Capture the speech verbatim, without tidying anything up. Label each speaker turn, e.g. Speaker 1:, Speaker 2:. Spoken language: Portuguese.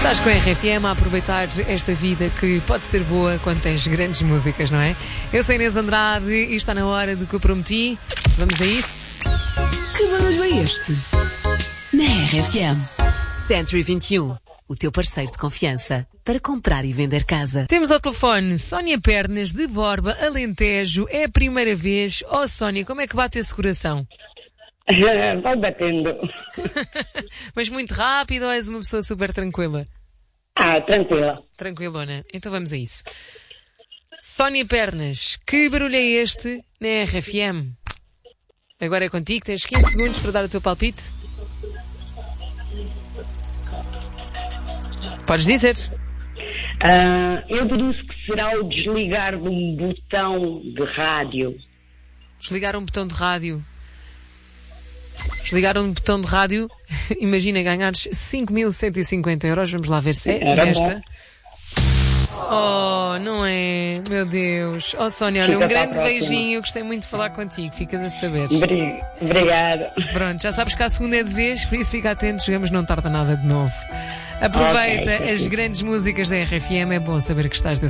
Speaker 1: Estás com a R F M a aproveitar esta vida que pode ser boa quando tens grandes músicas, não é? Eu sou Inês Andrade e está na hora do que eu prometi. Vamos a isso?
Speaker 2: Que barulho é este? Na R F M. Century vinte e um, o teu parceiro de confiança para comprar e vender casa.
Speaker 1: Temos ao telefone Sónia Pernas, de Borba, Alentejo. É a primeira vez. Oh, Sónia, como é que bate esse coração?
Speaker 3: Vai batendo.
Speaker 1: Mas muito rápido ou és uma pessoa super tranquila?
Speaker 3: Ah, tranquila.
Speaker 1: Tranquilona. Então vamos a isso. Sónia Pernas, que barulho é este na R F M? Agora é contigo, tens quinze segundos para dar o teu palpite. Podes dizer.
Speaker 3: Ah, eu deduzo que será o desligar de um botão de rádio.
Speaker 1: Desligar um botão de rádio. Desligar um botão de rádio. Imagina ganhares cinco mil cento e cinquenta euros. Vamos lá ver se é
Speaker 3: Era
Speaker 1: esta.
Speaker 3: bom.
Speaker 1: Oh, não é? Meu Deus. Oh, Sónia, olha,
Speaker 3: Fica
Speaker 1: um
Speaker 3: para a
Speaker 1: grande
Speaker 3: próxima.
Speaker 1: beijinho. Eu gostei muito de falar contigo. Ficas a saber.
Speaker 3: Obri- Obrigada.
Speaker 1: Pronto, já sabes que a segunda é de vez, por isso fica atento, chegamos, não tarda nada de novo. Aproveita
Speaker 3: Ok, sim,
Speaker 1: as
Speaker 3: sim.
Speaker 1: grandes músicas da R F M, é bom saber que estás desse